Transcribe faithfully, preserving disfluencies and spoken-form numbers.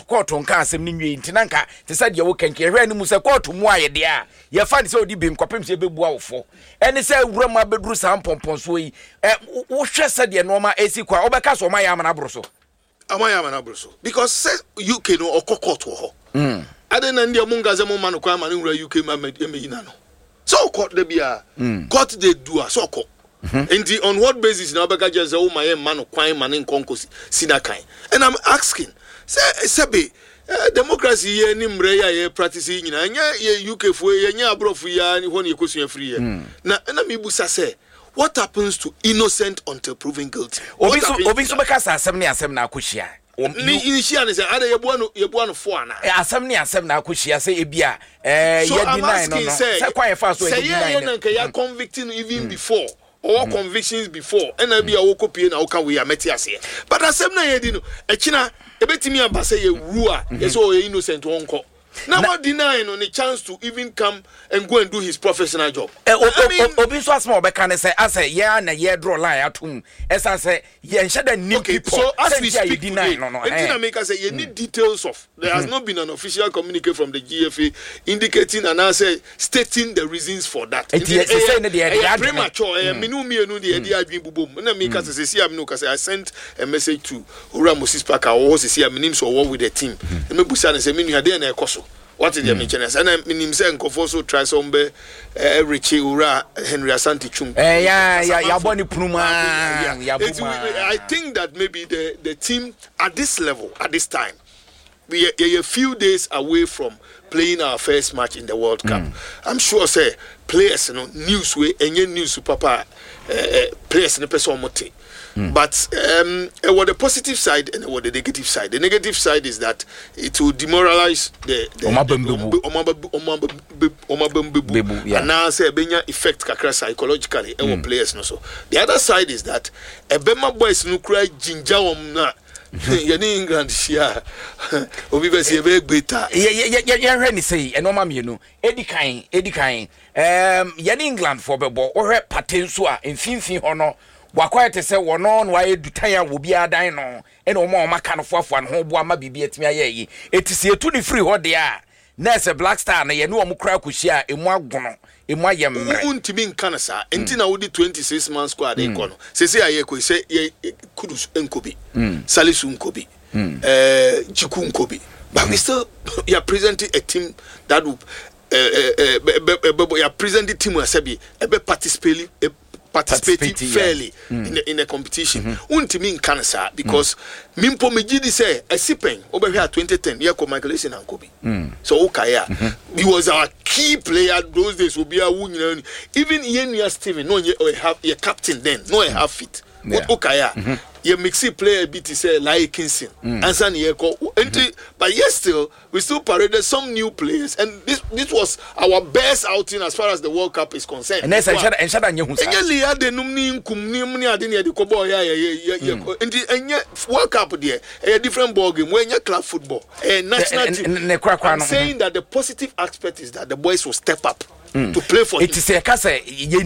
court nka asem ni nwie nti nanka te sa de wo kenke hwe ani mu se court mu aye de a ye fa ni se odi bem kwapem se bebu awofo eni se wura ma beduru sam pompon so yi eh wo hwe se de no ma esi kwa obeka so ma ya amana broso amaya amana broso because say U K no okokot wo ho mm ade na ndi amunga ze mo ma no kwa ma wura U K ma me yina no so court de bia court de do so court and on what basis now obeka just say my man no kwan ma ne nkonkosi sinakan and I'm asking say sebe Uh, democracy ye ni mre ya ye practice nyina nya ye U K fo ye nya abrofu ya ho ne ekosu free ye mm. na na me busa say what happens to innocent until proven guilty obi so obi so beka sa asem ne asem na akohia ni inisia ne say ada ye bua no ye bua no fo ana asem ne asem na akohia say ebia eh ye deny no no say kwan fa so ye deny say ye na ya convicting even mm. before or mm. convictions before and I be a wokopie na woka we ameti ase but asem na ye di no ekina ebetimi abase ye rua yes o innocent wonko now what deny no the chance to even come and go and do his professional job eh obi so asma obeka ne say ase ye na ye draw line atum esa say ye nshada new people so as we speak deny no no eh make say you need details of there has not been an official communique from the G F A indicating and I say stating the reasons for that it is say ne dey premature eh menu mienu dey dey adwin bubom na make say say am no say I sent a message to Ura Moses Parker or say am nim so work with the team me busa ne say menu ade na ekoso what is the mention and I mean say nkofo so try some be eh Richie Ura Henry Asante Chum eh ya ya ya boni punuma ya buma I think that maybe the the team at this level at this time we are a few days away from playing our first match in the World Cup. Mm. I'm sure say players you know news way any news papa uh, uh, players no person mote. But um uh, what the positive side and what the negative side. The negative side is that it will demoralize the the and now say benya effect kakra psychologically mm. our players no so. The other side is that Ebema boys no cry ginger wom na yani England share obi be se be gbeta ye ye ye hwe ni sei eno ma mienu edikan edikan um yani England for bebo wo hwe patensu a mfimfin ho no wakwa te se wono no aye dutan a wo bia dan no ene o ma o maka no foafo no ho bo ama bibia timi aye yi etisi etu ni free ho de a nurse Black Star na ye ne o mu kra kohia emu agono emu ayemre untimi nka na sa enti na wo di twenty-six man squad e kono se se aye ko se ye Kudus enkobi Salisu nkobi eh Chiku nkobi but we still you are presenting a team that will uh, uh, uh, you are presenting team who are be participating participating fairly yeah. mm. in the in the competition untimi nka na sa because mimpo megidi say esipen obehwe twenty ten year Michael and Kobe so okaya he was our key player those days will be a win even Yenia Steven no ye have your captain then no I have fit yeah. okaya mm-hmm. ye mixi player bit say like Kingston mm. and san ye ko mm-hmm. but yes still we still paraded some new players and this this was our best outing as far as the World Cup is concerned and esa enshada enshada nye hu sa enye lia de num ni nkum ni mni ade ne de ko boy ya ye ye and enye World Cup there a different ball game when you club football a national team I'm saying that the positive aspect is that the boys will step up mm. to play for it is a case